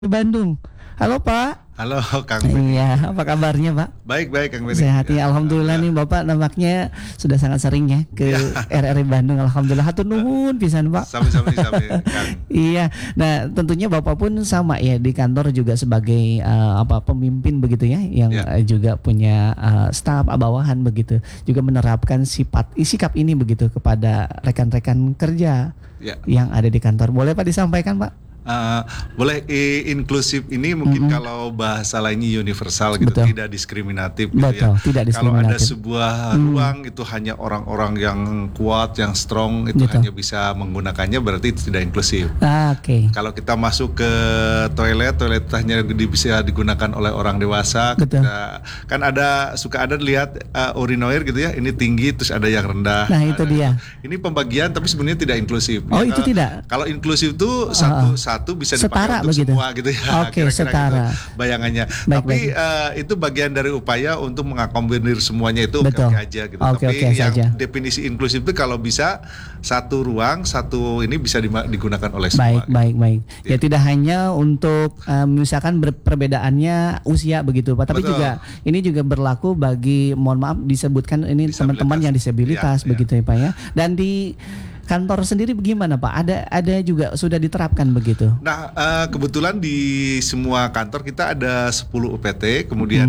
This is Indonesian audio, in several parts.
Bandung. Halo Pak. Halo Kang Beni. Iya, apa kabarnya Pak? Baik Kang Beni. Sehat ya, alhamdulillah nih Bapak nampaknya sudah sangat sering ya ke RRI Bandung. Alhamdulillah, hatur nuhun pisan Pak. Sami-sami Kang. Iya, nah tentunya Bapak pun sama ya di kantor juga sebagai pemimpin begitu ya, yang juga punya staf bawahan begitu, juga menerapkan sikap ini begitu kepada rekan-rekan kerja yang ada di kantor. Boleh Pak disampaikan Pak? Boleh, inklusif ini mungkin kalau bahasa lainnya universal gitu. Betul. Tidak diskriminatif Betul, gitu ya. tidak Kalau ada diskriminatif. sebuah ruang itu hanya orang-orang yang kuat, yang strong itu Betul. hanya bisa menggunakannya, berarti itu tidak inklusif. Oke. Kalau kita masuk ke toilet hanya bisa digunakan oleh orang dewasa. Betul. Kan suka ada lihat urinoir gitu ya, ini tinggi terus ada yang rendah. Nah, itu dia. Ini pembagian tapi sebenarnya tidak inklusif. Oh, itu tidak. Kalau inklusif itu satu bisa setara dipakai untuk begitu. semua gitu ya. Oke, Kira-kira setara. gitu bayangannya. Baik. Itu bagian dari upaya untuk mengakomodir semuanya itu oke aja gitu. Oke, Tapi yang saja. definisi inklusif itu kalau bisa satu ruang, satu ini bisa digunakan oleh semua. Baik. Ya tidak hanya untuk misalkan perbedaannya usia begitu Pak, tapi Betul. juga ini juga berlaku bagi, mohon maaf disebutkan ini teman-teman yang disabilitas begitu ya Pak ya. Dan di kantor sendiri bagaimana Pak? Ada juga sudah diterapkan begitu? Nah, kebetulan di semua kantor kita ada 10 UPT, kemudian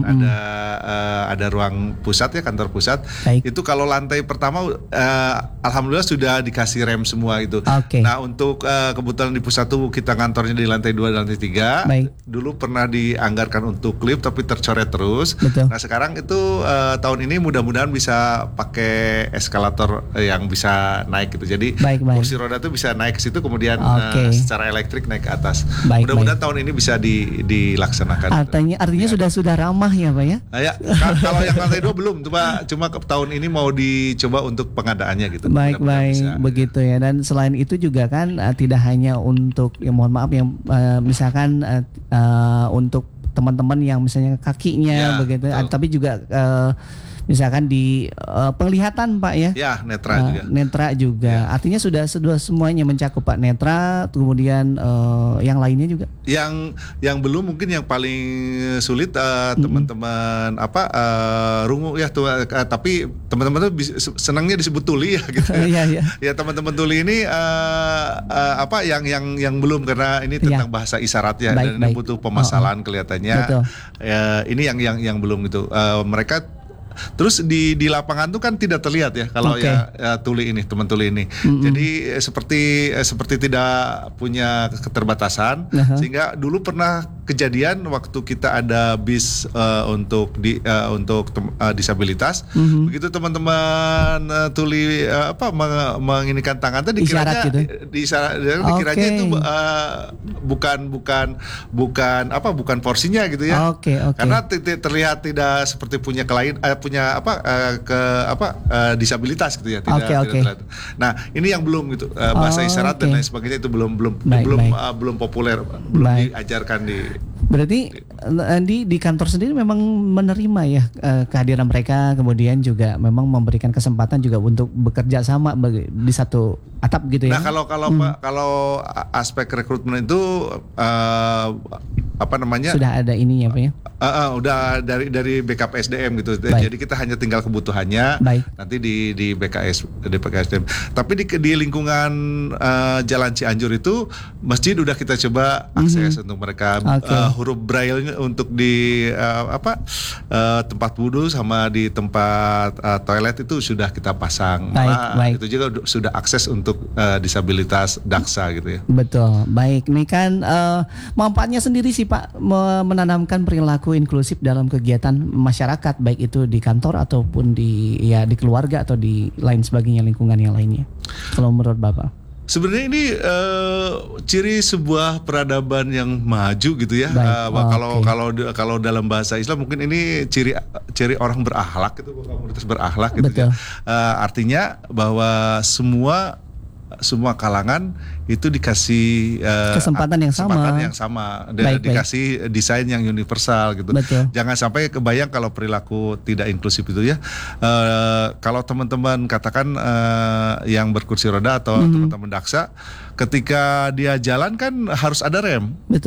ada ruang pusat ya, kantor pusat. Baik. Itu kalau lantai pertama alhamdulillah sudah dikasih rem semua itu. Oke. Nah, untuk kebetulan di pusat tuh kita kantornya di lantai 2 dan lantai 3. Baik. Dulu pernah dianggarkan untuk lift tapi tercoret terus. Betul. Nah, sekarang itu tahun ini mudah-mudahan bisa pakai eskalator yang bisa naik gitu. Jadi Baik. kursi roda itu bisa naik ke situ kemudian secara elektrik naik ke atas. Baik. Mudah-mudahan tahun ini bisa dilaksanakan. Artinya sudah ramah ya Pak ya? Kalau yang lantai 2 belum, cuma tahun ini mau dicoba untuk pengadaannya gitu. Baik, begitu ya. Dan selain itu juga kan tidak hanya untuk mohon maaf yang misalkan untuk teman-teman yang misalnya kakinya begitu, tapi juga misalkan di penglihatan Pak ya. Ya, netra juga. Netra juga. Artinya sudah semuanya mencakup Pak, netra, kemudian yang lainnya juga. Yang belum mungkin yang paling sulit teman-teman rungu ya tuh, tapi teman-teman tuh senangnya disebut tuli ya gitu. Iya. Ya teman-teman tuli ini yang belum, karena ini tentang bahasa isyarat ya, dan ini butuh pemasalan kelihatannya. Betul. Ini yang belum gitu. Mereka terus di lapangan tuh kan tidak terlihat ya kalau tuli ini, teman tuli ini. Jadi seperti tidak punya keterbatasan, sehingga dulu pernah kejadian waktu kita ada bis untuk disabilitas. Begitu teman-teman tuli menginikan tangan tuh dikiranya dikiranya itu bukan porsinya gitu ya. Karena terlihat tidak seperti punya disabilitas gitu ya, tidak terlihat. Nah, ini yang belum gitu, bahasa isyarat dan lain sebagainya itu belum populer, belum diajarkan di. Berarti di kantor sendiri memang menerima ya kehadiran mereka, kemudian juga memang memberikan kesempatan juga untuk bekerja sama di satu atap gitu ya. Nah, kalau aspek rekrutmen itu sudah ada ininya Pak ya. Udah dari BKPSDM gitu. Jadi kita hanya tinggal kebutuhannya nanti di BKSDM. Tapi di lingkungan Jalan Cianjur itu masjid udah kita coba akses untuk mereka. Huruf braille untuk di tempat wudhu sama di tempat toilet itu sudah kita pasang. Itu juga sudah akses untuk disabilitas daksa gitu ya. Betul. Baik, ini kan manfaatnya sendiri sih Pak, menanamkan perilaku inklusif dalam kegiatan masyarakat, baik itu di kantor ataupun di keluarga atau di lain sebagainya, lingkungan yang lainnya. Kalau menurut Bapak? Sebenarnya ini ciri sebuah peradaban yang maju gitu ya. Kalau dalam bahasa Islam mungkin ini ciri orang berakhlak gitu, komunitas berakhlak gitu. Artinya bahwa semua kalangan itu dikasih kesempatan yang sama. Dikasih desain yang universal gitu. Betul. Jangan sampai kebayang kalau perilaku tidak inklusif itu ya. Kalau teman-teman katakan yang berkursi roda atau teman-teman daksa, ketika dia jalan kan harus ada rem. Betul.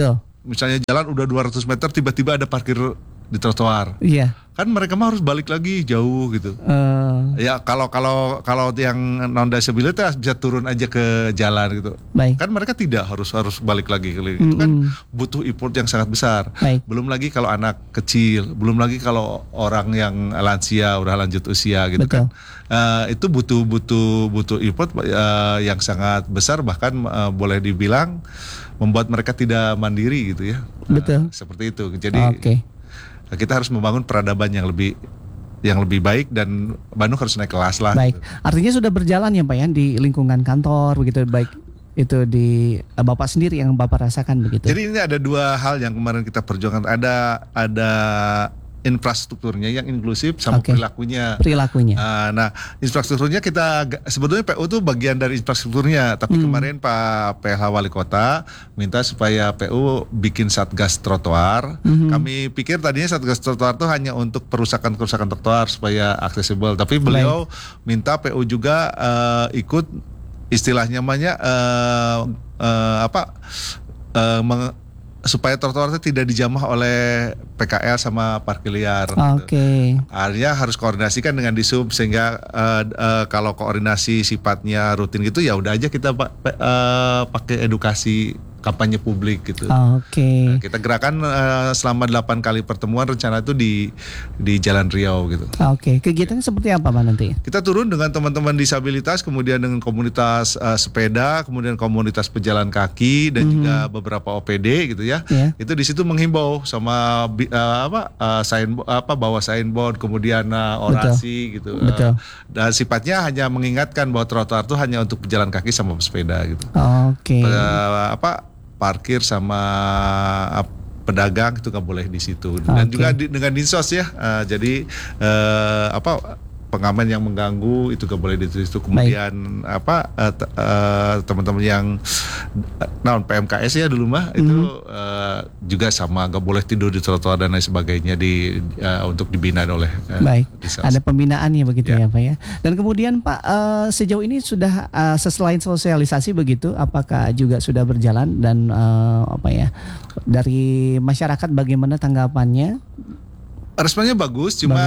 misalnya jalan udah 200 meter tiba-tiba ada parkir di trotoar. Iya. Kan mereka mah harus balik lagi jauh gitu. Ya kalau yang non disabilitas bisa turun aja ke jalan gitu. Baik. Kan mereka tidak harus balik lagi. Itu kan butuh effort yang sangat besar. Baik. Belum lagi kalau anak kecil, belum lagi kalau orang yang lansia udah lanjut usia gitu. Betul. Kan. Itu butuh effort yang sangat besar, bahkan boleh dibilang membuat mereka tidak mandiri gitu ya. Betul. Seperti itu. Jadi kita harus membangun peradaban yang lebih baik, dan Bandung harus naik kelas lah. Baik, artinya sudah berjalan ya Pak ya di lingkungan kantor begitu, baik itu di Bapak sendiri yang Bapak rasakan begitu. Jadi ini ada dua hal yang kemarin kita perjuangkan, ada infrastrukturnya yang inklusif sama perilakunya. Nah, infrastrukturnya kita sebetulnya PU itu bagian dari infrastrukturnya, tapi kemarin Pak PLH Wali Kota minta supaya PU bikin satgas trotoar. Kami pikir tadinya satgas trotoar itu hanya untuk kerusakan trotoar supaya aksesibel, tapi beliau minta PU juga ikut istilahnya supaya trotoar itu tidak dijamah oleh PKL sama parkir liar. Artinya harus koordinasikan dengan Disub, sehingga kalau koordinasi sifatnya rutin gitu ya udah aja kita pakai edukasi kampanye publik gitu. Nah, kita gerakan selama 8 kali pertemuan rencana itu di Jalan Riau gitu. Kegiatannya seperti apa Pak nanti? Kita turun dengan teman-teman disabilitas, kemudian dengan komunitas sepeda, kemudian komunitas pejalan kaki, dan juga beberapa OPD gitu ya. Itu di situ menghimbau sama bawa signboard, kemudian orasi gitu. Dan sifatnya hanya mengingatkan bahwa trotoar itu hanya untuk pejalan kaki sama pesepeda gitu. Parkir sama pedagang itu nggak boleh di situ, dan juga dengan dinsos ya. Jadi pengamen yang mengganggu itu nggak boleh di situ. Kemudian teman-teman yang PMKS ya dulu mah itu juga sama, nggak boleh tidur di trotoar dan lain sebagainya untuk dibina oleh dinsos. Ada pembinaannya begitu ya Pak ya. Dan kemudian Pak, sejauh ini sudah selain sosialisasi begitu, apakah juga sudah berjalan, dan dari masyarakat bagaimana tanggapannya? Responnya bagus, cuma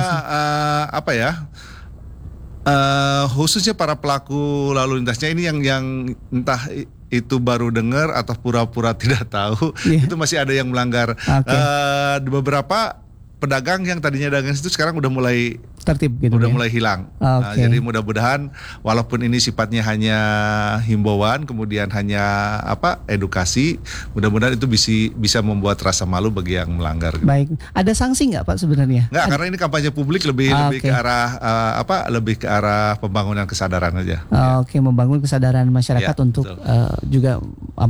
khususnya para pelaku lalu lintasnya ini yang entah itu baru dengar atau pura-pura tidak tahu, itu masih ada yang melanggar. Beberapa pedagang yang tadinya dagang itu sekarang udah mulai tertib gitu, udah mulai hilang. Jadi mudah-mudahan walaupun ini sifatnya hanya himbauan, kemudian hanya edukasi, mudah-mudahan itu bisa membuat rasa malu bagi yang melanggar. Baik, ada sanksi nggak Pak sebenarnya? Nggak, karena ini kampanye publik lebih ke arah lebih ke arah pembangunan kesadaran aja. Membangun kesadaran masyarakat untuk juga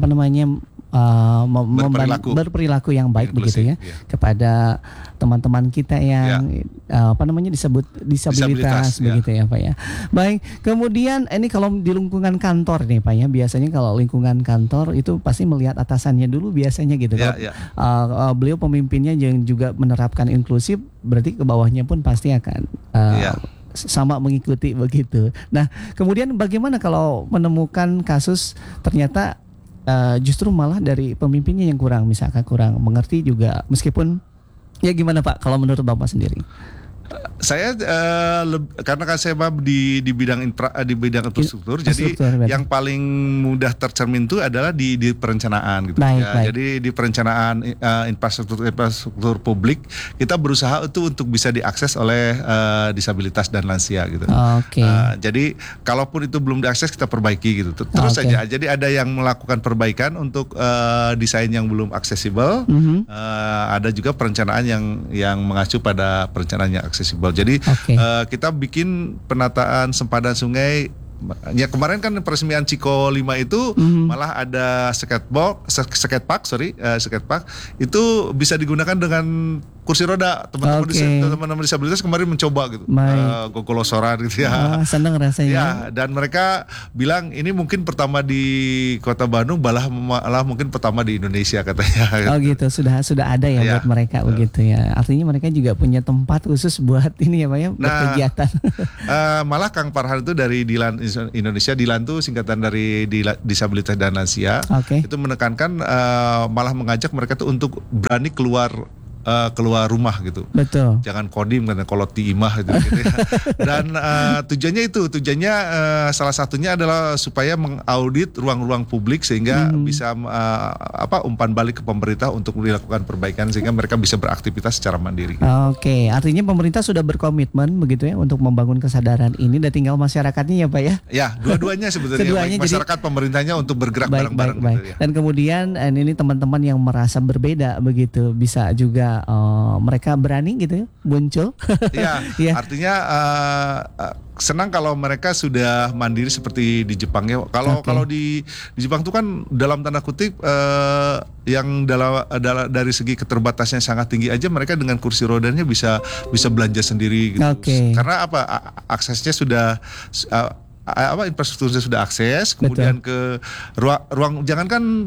berperilaku yang baik begitu ya, kepada teman-teman kita yang disebut disabilitas begitu ya Pak ya. Baik, kemudian ini kalau di lingkungan kantor nih Pak ya, biasanya kalau lingkungan kantor itu pasti melihat atasannya dulu biasanya gitu. Beliau pemimpinnya yang juga menerapkan inklusif, berarti ke bawahnya pun pasti akan sama mengikuti begitu. Nah, kemudian bagaimana kalau menemukan kasus ternyata justru malah dari pemimpinnya yang kurang mengerti juga, meskipun ya gimana Pak kalau menurut Bapak sendiri? Saya karena kan saya di bidang infrastruktur, jadi yang paling mudah tercermin itu adalah di perencanaan gitu. Jadi di perencanaan infrastruktur publik kita berusaha itu untuk bisa diakses oleh disabilitas dan lansia gitu. Jadi kalaupun itu belum diakses kita perbaiki gitu. Terus saja. Jadi ada yang melakukan perbaikan untuk desain yang belum aksesibel. Ada juga perencanaan yang mengacu pada perencanaan yang aksesibel. Jadi kita bikin penataan sempadan sungai. Ya kemarin kan peresmian Ciko 5 itu malah ada skatepark itu bisa digunakan dengan kursi roda. Teman-teman disabilitas kemarin mencoba gitu, gogolosoran gitu ya. Seneng rasanya. Ya, dan mereka bilang ini mungkin pertama di Kota Bandung, malah mungkin pertama di Indonesia katanya. Oh gitu, sudah ada ya buat mereka begitu ya. Artinya mereka juga punya tempat khusus buat ini ya Pak ya, berkegiatan. Malah Kang Farhan itu dari Dilan Indonesia, Dilan itu singkatan dari Disabilitas dan Lansia. Itu menekankan malah mengajak mereka tuh untuk berani keluar rumah gitu. Betul. Jangan kodim karena kolot di imah gitu ya. Dan tujuannya salah satunya adalah supaya mengaudit ruang-ruang publik sehingga bisa umpan balik ke pemerintah untuk dilakukan perbaikan sehingga mereka bisa beraktivitas secara mandiri. Oke, artinya pemerintah sudah berkomitmen begitu ya untuk membangun kesadaran ini, dan tinggal masyarakatnya ya Pak ya. Ya, dua-duanya sebetulnya. Masyarakat, pemerintahnya untuk bergerak bareng-bareng. Gitu ya. Dan kemudian ini teman-teman yang merasa berbeda begitu bisa juga mereka berani gitu ya muncul. Ya, artinya senang kalau mereka sudah mandiri seperti di Jepang ya. Kalau di Jepang itu kan dalam tanda kutip yang dari segi keterbatasannya sangat tinggi aja, mereka dengan kursi rodanya bisa belanja sendiri gitu. Karena aksesnya sudah infrastrukturnya sudah akses, kemudian ke ruang jangankan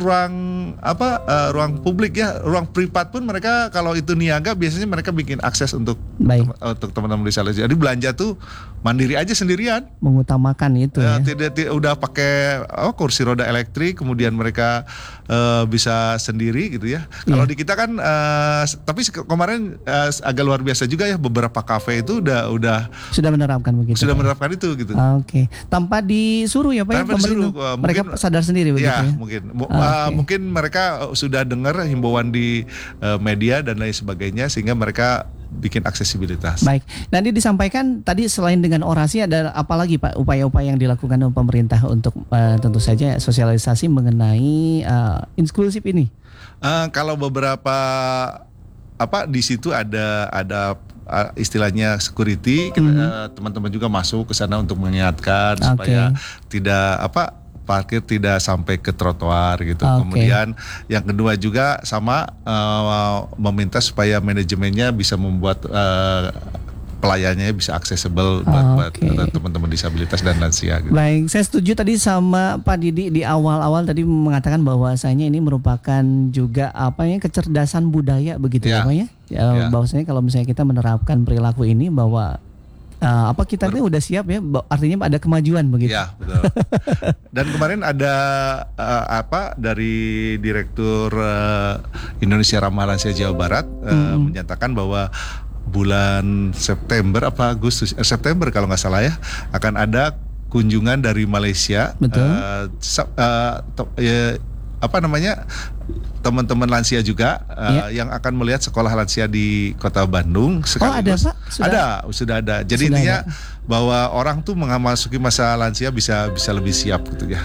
ruang publik ya, ruang privat pun mereka kalau itu niaga biasanya mereka bikin akses untuk teman-teman disabilitas. Jadi belanja tuh mandiri aja sendirian. Mengutamakan itu ya. Tidak udah pakai kursi roda elektrik, kemudian mereka bisa sendiri gitu ya. Kalau di kita kan tapi kemarin agak luar biasa juga ya, beberapa kafe itu udah sudah menerapkan begitu. Sudah menerapkan itu gitu. Tanpa disuruh ya Pak ya, mereka sadar sendiri begitu ya. Mungkin mereka sudah dengar himbauan di media dan lain sebagainya sehingga mereka bikin aksesibilitas. Baik, nanti disampaikan tadi selain dengan orasi ada apa lagi Pak upaya-upaya yang dilakukan oleh pemerintah untuk tentu saja sosialisasi mengenai inklusif ini? Kalau beberapa di situ ada istilahnya security, teman-teman juga masuk ke sana untuk mengingatkan supaya tidak parkir tidak sampai ke trotoar gitu. Kemudian yang kedua juga sama meminta supaya manajemennya bisa membuat pelayanannya bisa aksesibel buat teman-teman disabilitas dan lansia gitu. Baik, saya setuju tadi sama Pak Didi di awal-awal tadi mengatakan bahwasanya ini merupakan juga kecerdasan budaya begitu ya Pak ya. Bahwasanya kalau misalnya kita menerapkan perilaku ini bahwa kita ini udah siap ya, artinya ada kemajuan begitu. Ya, betul. Dan kemarin ada dari Direktur Indonesia Ramah Lansia Jawa Barat menyatakan bahwa bulan September September kalau nggak salah ya, akan ada kunjungan dari Malaysia. Betul. Teman-teman lansia juga yang akan melihat sekolah lansia di Kota Bandung sekaligus. Ada Pak? Sudah ada. Jadi intinya bahwa orang tuh memasuki masa lansia bisa lebih siap gitu ya.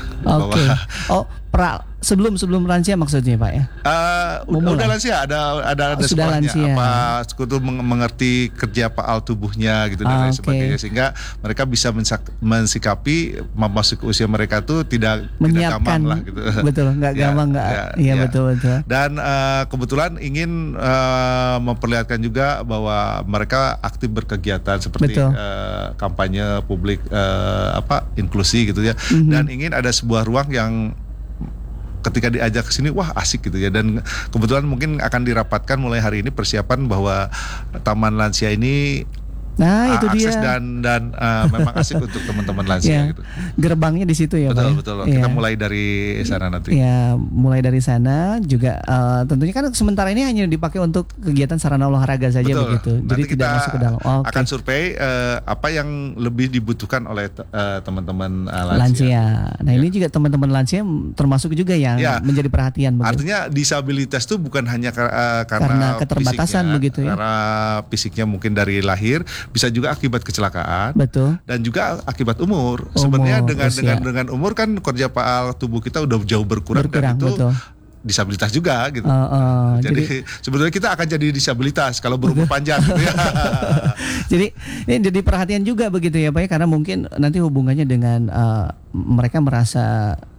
Sebelum lansia maksudnya Pak ya? Udah lansia, ada sudah sekolahnya. Lansia. Itu mengerti kerja faal tubuhnya gitu dan lain sebagainya, sehingga mereka bisa mensikapi memasuki usia mereka tuh tidak gampang lah gitu. Betul, nggak gampang nggak. Iya betul. Dan kebetulan ingin memperlihatkan juga bahwa mereka aktif berkegiatan seperti kampanye publik inklusi gitu ya. Dan ingin ada sebuah ruang yang ketika diajak ke sini wah asik gitu ya, dan kebetulan mungkin akan dirapatkan mulai hari ini persiapan bahwa Taman Lansia ini itu akses dia dan memang asik untuk teman-teman lansia gitu. Gerbangnya di situ ya Pak. Betul. Kita mulai dari sana nanti. Ya, mulai dari sana juga tentunya kan sementara ini hanya dipakai untuk kegiatan sarana olahraga saja begitu. Nanti jadi tidak masuk ke dalam. Akan survei apa yang lebih dibutuhkan oleh teman-teman lansia. Nah, ini juga teman-teman lansia termasuk juga yang menjadi perhatian begitu. Artinya disabilitas itu bukan hanya karena keterbatasan begitu ya. Karena fisiknya mungkin dari lahir, bisa juga akibat kecelakaan. Betul. Dan juga akibat umur. Sebenarnya dengan umur kan kerja faal tubuh kita udah jauh berkurang dan itu disabilitas juga gitu. Jadi sebetulnya kita akan jadi disabilitas kalau berumur panjang gitu ya. Jadi ini jadi perhatian juga begitu ya Pak ya, karena mungkin nanti hubungannya dengan mereka merasa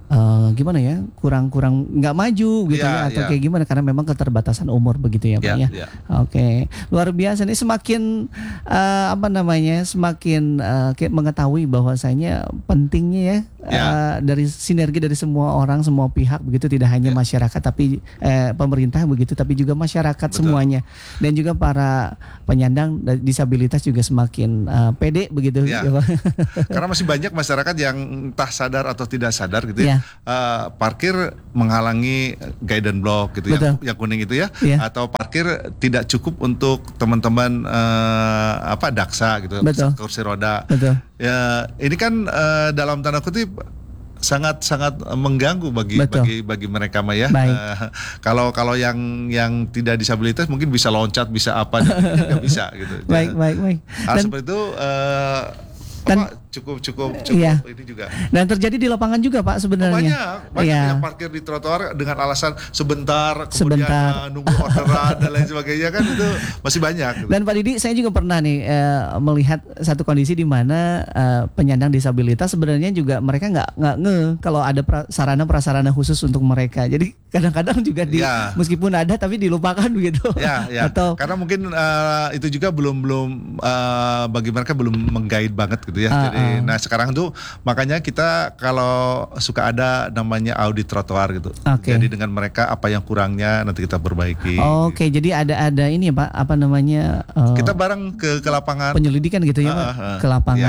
gimana ya, kurang nggak maju gitu ya, atau kayak gimana karena memang keterbatasan umur begitu ya Pak ya. Oke, luar biasa nih, semakin semakin mengetahui bahwasanya pentingnya dari sinergi dari semua orang, semua pihak begitu, tidak hanya masyarakat tapi pemerintah begitu, tapi juga masyarakat semuanya, dan juga para penyandang disabilitas juga semakin pede begitu ya Pak. Karena masih banyak masyarakat yang entah sadar atau tidak sadar gitu ya. Parkir menghalangi guidance block gitu yang kuning itu ya, atau parkir tidak cukup untuk teman-teman daksa gitu, kursi roda. Ya, ini kan dalam tanda kutip sangat mengganggu bagi mereka mah ya. Kalau yang tidak disabilitas mungkin bisa loncat, bisa apa, nggak bisa gitu. Baik. Hal seperti itu cukup ini juga. Dan terjadi di lapangan juga Pak sebenarnya. Banyak yang parkir di trotoar dengan alasan sebentar, kemudian nunggu orderan dan lain sebagainya, kan itu masih banyak. Gitu. Dan Pak Didi, saya juga pernah nih melihat satu kondisi di mana penyandang disabilitas sebenarnya juga mereka nggak kalau ada sarana prasarana khusus untuk mereka. Jadi kadang-kadang juga meskipun ada tapi dilupakan begitu. Atau karena mungkin itu juga belum bagi mereka belum menggait banget gitu ya. Jadi nah sekarang tuh makanya kita kalau suka ada namanya audit trotoar gitu. Jadi dengan mereka apa yang kurangnya nanti kita perbaiki. Jadi ada ini ya Pak, kita bareng ke lapangan penyelidikan gitu ya Pak, ke lapangan.